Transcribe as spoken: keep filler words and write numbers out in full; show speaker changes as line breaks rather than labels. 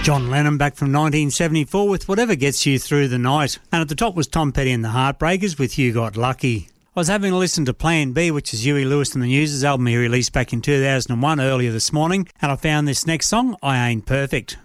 John Lennon back from nineteen seventy-four with Whatever Gets You Through the Night. And at the top was Tom Petty and the Heartbreakers with You Got Lucky. I was having a listen to Plan B, which is Huey Lewis and the News' album he released back in two thousand one earlier this morning, and I found this next song, I Ain't Perfect.